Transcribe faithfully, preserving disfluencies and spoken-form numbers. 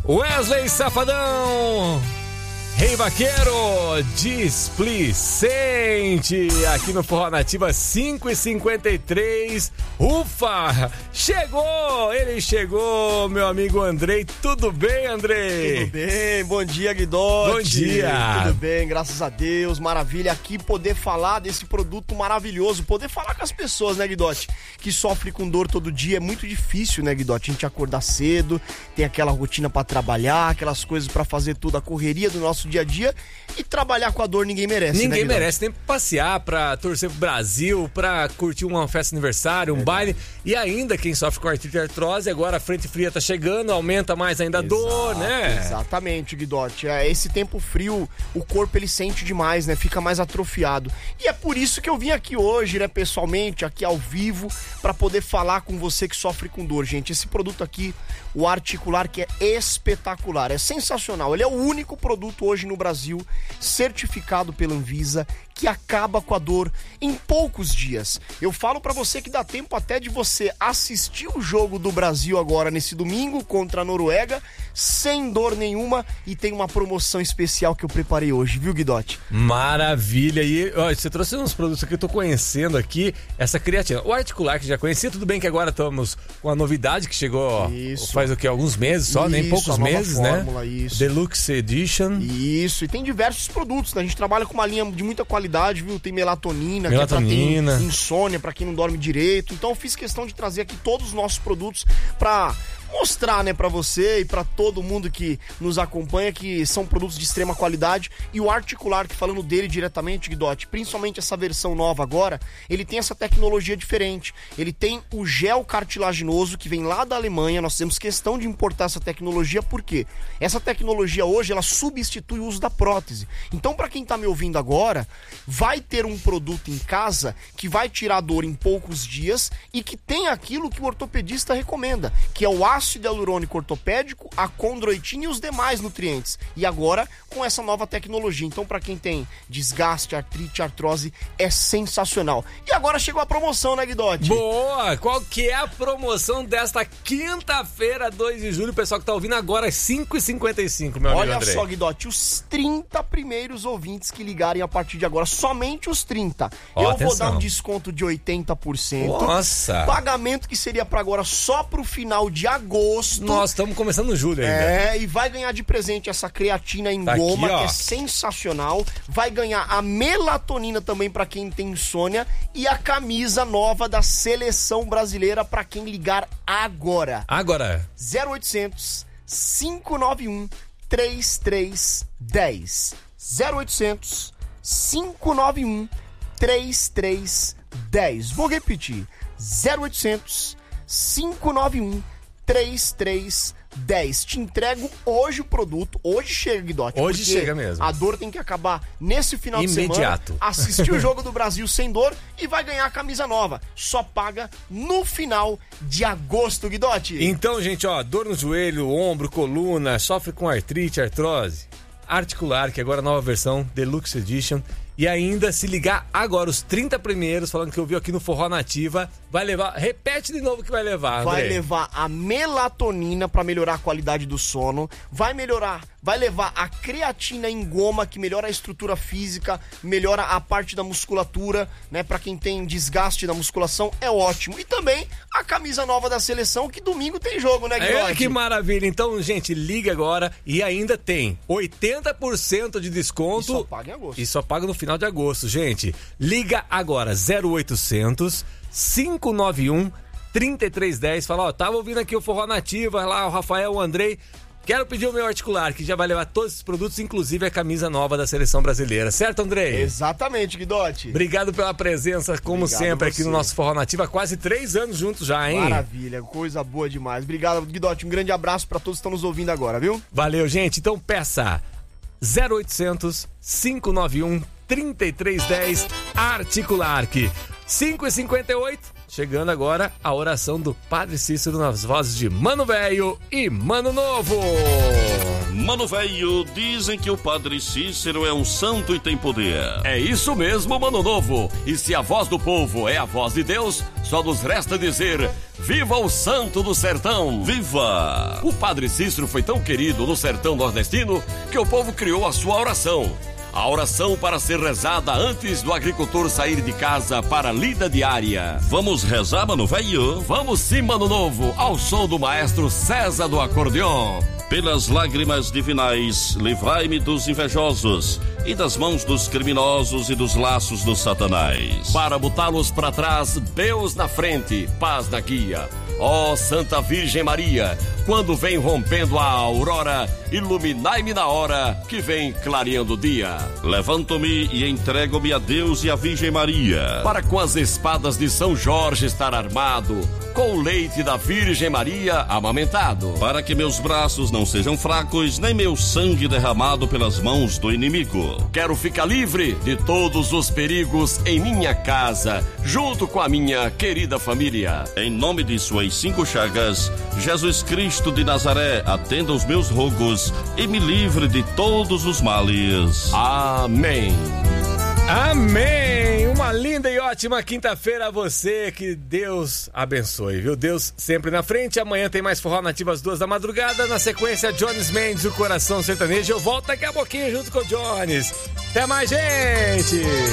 Wesley Safadão, Rei Vaqueiro, Displicente, aqui no Forró Nativa cinco e cinquenta e três. Ufa, chegou, ele chegou, meu amigo Andrei. Tudo bem, Andrei? Tudo bem, bom dia, Guidotti. Bom dia. Tudo bem, graças a Deus, maravilha. Aqui poder falar desse produto maravilhoso, poder falar com as pessoas, né, Guidotti, que sofrem com dor todo dia. É muito difícil, né, Guidotti, a gente acordar cedo, tem aquela rotina pra trabalhar, aquelas coisas pra fazer tudo, a correria do nosso dia a dia, e trabalhar com a dor ninguém merece, Ninguém né, merece, tem que passear pra torcer pro Brasil, pra curtir uma festa de aniversário, um é baile, e ainda quem sofre com artrite e artrose, agora a frente fria tá chegando, aumenta mais ainda a dor, né? Exatamente, Guidotti, é, esse tempo frio, o corpo ele sente demais, né, fica mais atrofiado, e é por isso que eu vim aqui hoje, né, pessoalmente, aqui ao vivo, pra poder falar com você que sofre com dor, gente. Esse produto aqui, o Articular, que é espetacular, é sensacional, ele é o único produto hoje no Brasil certificado pela Anvisa que acaba com a dor em poucos dias. Eu falo pra você que dá tempo até de você assistir o jogo do Brasil agora nesse domingo contra a Noruega sem dor nenhuma, e tem uma promoção especial que eu preparei hoje, viu, Guidotti? Maravilha! E ó, você trouxe uns produtos que eu tô conhecendo aqui, essa creatina. O Articular, que já conhecia, tudo bem que agora estamos com a novidade que chegou isso. faz o que? Alguns meses só, isso, nem poucos meses, fórmula, né? Isso. Deluxe Edition. Isso, e tem diversos produtos, né? A gente trabalha com uma linha de muita qualidade, viu? Tem melatonina, melatonina. que é pra ter insônia, pra quem não dorme direito. Então eu fiz questão de trazer aqui todos os nossos produtos pra mostrar, né, pra você e pra todo mundo que nos acompanha que são produtos de extrema qualidade. E o Articular, que falando dele diretamente, Guidotti, principalmente essa versão nova agora, ele tem essa tecnologia diferente. Ele tem o gel cartilaginoso que vem lá da Alemanha. Nós temos questão de importar essa tecnologia, porque essa tecnologia hoje, ela substitui o uso da prótese. Então, pra quem tá me ouvindo agora, vai ter um produto em casa que vai tirar a dor em poucos dias e que tem aquilo que o ortopedista recomenda, que é o ácido hialurônico ortopédico, a condroitina e os demais nutrientes. E agora com essa nova tecnologia. Então, para quem tem desgaste, artrite, artrose, é sensacional. E agora chegou a promoção, né, Guidotti? Boa! Qual que é a promoção desta quinta-feira, dois de julho? O pessoal que tá ouvindo agora é cinco e cinquenta e cinco, meu amigo André. Olha só, Guidotti, os trinta primeiros ouvintes que ligarem a partir de agora, somente os trinta. Ó, eu atenção. vou dar um desconto de oitenta por cento. Nossa! Pagamento que seria para agora só pro final de agosto. Nós estamos começando no julho ainda. É, e vai ganhar de presente essa creatina em Tá goma, aqui, ó. que é sensacional. Vai ganhar a melatonina também pra quem tem insônia e a camisa nova da Seleção Brasileira pra quem ligar agora. Agora. zero oitocentos, cinco nove um, três três um zero. zero oitocentos, cinco nove um, três três um zero. Vou repetir. zero oitocentos, cinco nove um, três três um zero. Te entrego hoje o produto. Hoje chega, Guidotti. Hoje chega mesmo. A dor tem que acabar nesse final Imediato. de semana. Assistir o jogo do Brasil sem dor e vai ganhar a camisa nova. Só paga no final de agosto, Guidotti. Então, gente, ó, dor no joelho, ombro, coluna, sofre com artrite, artrose, Articular, que agora é a nova versão, Deluxe Edition. E ainda, se ligar agora, os trinta primeiros, falando que eu vi aqui no Forró Nativa, vai levar... Repete de novo o que vai levar, André. Vai levar a melatonina pra melhorar a qualidade do sono, vai melhorar, vai levar a creatina em goma, que melhora a estrutura física, melhora a parte da musculatura, né? Pra quem tem desgaste da musculação, é ótimo. E também a camisa nova da seleção, que domingo tem jogo, né, Guilherme? É, que maravilha. Então, gente, liga agora e ainda tem oitenta por cento de desconto. E só paga em agosto. E só paga no final de agosto, gente. Liga agora, zero oitocentos, cinco nove um, três três um zero. Fala, ó, tava ouvindo aqui o Forró Nativa, lá o Rafael, o Andrei. Quero pedir o meu Articular, que já vai levar todos esses produtos, inclusive a camisa nova da Seleção Brasileira. Certo, Andrei? Exatamente, Guidotti. Obrigado pela presença, como Obrigado sempre, aqui você. no nosso Forró Nativa. Há quase três anos juntos já, hein? Maravilha, coisa boa demais. Obrigado, Guidotti. Um grande abraço pra todos que estão nos ouvindo agora, viu? Valeu, gente. Então peça zero oitocentos, cinco nove um, três três um zero Articular. cinco e cinquenta e oito. Chegando agora a oração do Padre Cícero nas vozes de Mano Velho e Mano Novo. Mano velho, dizem que o Padre Cícero é um santo e tem poder. É isso mesmo, mano novo. E se a voz do povo é a voz de Deus, só nos resta dizer: viva o santo do sertão! Viva! O Padre Cícero foi tão querido no sertão nordestino que o povo criou a sua oração. A oração para ser rezada antes do agricultor sair de casa para a lida diária. Vamos rezar, mano velho? Vamos sim, mano novo, ao som do maestro César do acordeon. Pelas lágrimas divinais, livrai-me dos invejosos e das mãos dos criminosos e dos laços do Satanás. Para botá-los para trás, Deus na frente, paz na guia. Ó oh, Santa Virgem Maria, quando vem rompendo a aurora, iluminai-me na hora que vem clareando o dia. Levanto-me e entrego-me a Deus e a Virgem Maria, para com as espadas de São Jorge estar armado, com o leite da Virgem Maria amamentado, para que meus braços não sejam fracos, nem meu sangue derramado pelas mãos do inimigo. Quero ficar livre de todos os perigos em minha casa, junto com a minha querida família. Em nome de suas cinco chagas, Jesus Cristo de Nazaré, atenda os meus rogos e me livre de todos os males. Amém. Amém! Uma linda e ótima quinta-feira a você, que Deus abençoe, viu? Deus sempre na frente. Amanhã tem mais Forró Nativo às duas da madrugada. Na sequência, Jones Mendes, o Coração Sertanejo. Eu volto daqui a pouquinho junto com o Jones. Até mais, gente!